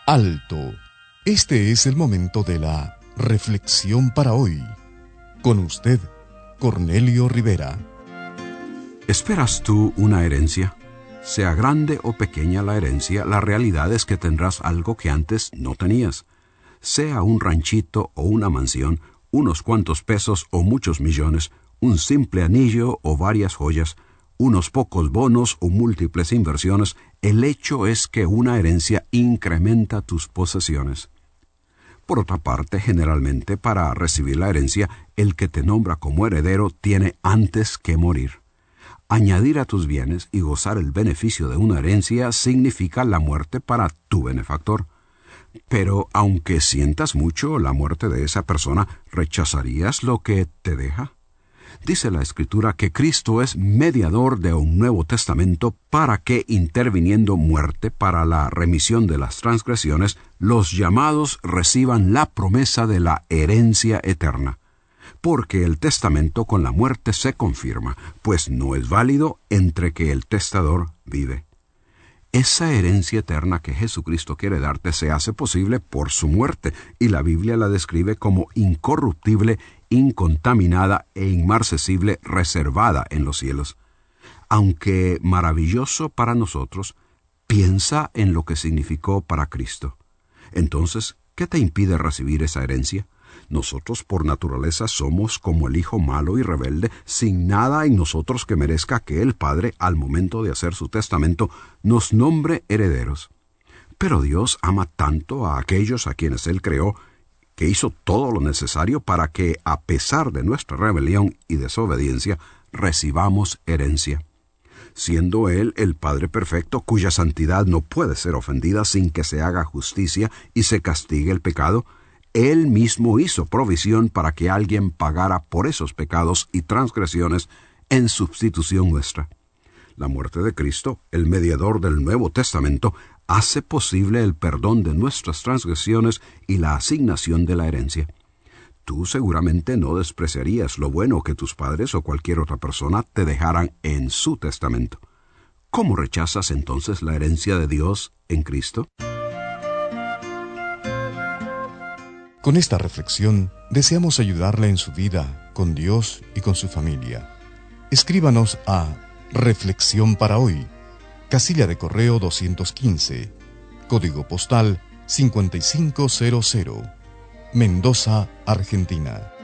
Alto. Este es el momento de la reflexión para hoy. Con usted, Cornelio Rivera. ¿Esperas tú una herencia? Sea grande o pequeña la herencia, la realidad es que tendrás algo que antes no tenías. Sea un ranchito o una mansión, unos cuantos pesos o muchos millones, un simple anillo o varias joyas, unos pocos bonos o múltiples inversiones, el hecho es que una herencia incrementa tus posesiones. Por otra parte, generalmente para recibir la herencia, el que te nombra como heredero tiene antes que morir. Añadir a tus bienes y gozar el beneficio de una herencia significa la muerte para tu benefactor. Pero aunque sientas mucho la muerte de esa persona, ¿rechazarías lo que te deja? Dice la Escritura que Cristo es mediador de un Nuevo Testamento para que, interviniendo muerte para la remisión de las transgresiones, los llamados reciban la promesa de la herencia eterna. Porque el testamento con la muerte se confirma, pues no es válido entre que el testador vive. Esa herencia eterna que Jesucristo quiere darte se hace posible por su muerte, y la Biblia la describe como incorruptible, incontaminada e inmarcesible, reservada en los cielos. Aunque maravilloso para nosotros, piensa en lo que significó para Cristo. Entonces, ¿qué te impide recibir esa herencia? Nosotros por naturaleza somos como el hijo malo y rebelde, sin nada en nosotros que merezca que el Padre, al momento de hacer su testamento, nos nombre herederos. Pero Dios ama tanto a aquellos a quienes Él creó, que hizo todo lo necesario para que, a pesar de nuestra rebelión y desobediencia, recibamos herencia. Siendo Él el Padre perfecto, cuya santidad no puede ser ofendida sin que se haga justicia y se castigue el pecado, Él mismo hizo provisión para que alguien pagara por esos pecados y transgresiones en sustitución nuestra. La muerte de Cristo, el mediador del Nuevo Testamento, hace posible el perdón de nuestras transgresiones y la asignación de la herencia. Tú seguramente no despreciarías lo bueno que tus padres o cualquier otra persona te dejaran en su testamento. ¿Cómo rechazas entonces la herencia de Dios en Cristo? Con esta reflexión, deseamos ayudarle en su vida, con Dios y con su familia. Escríbanos a Reflexión para Hoy, casilla de correo 215, código postal 5500, Mendoza, Argentina.